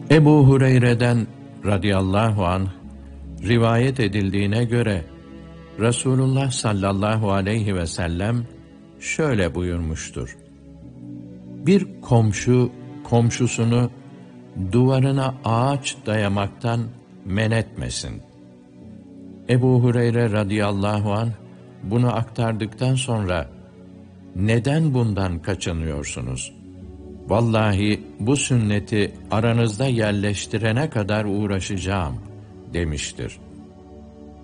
Ebu Hureyre'den radıyallahu anh rivayet edildiğine göre Resulullah sallallahu aleyhi ve sellem şöyle buyurmuştur: Bir komşu komşusunu duvarına ağaç dayamaktan men etmesin. Ebu Hureyre radıyallahu anh bunu aktardıktan sonra neden bundan kaçınıyorsunuz? Vallahi bu sünneti aranızda yerleştirene kadar uğraşacağım demiştir.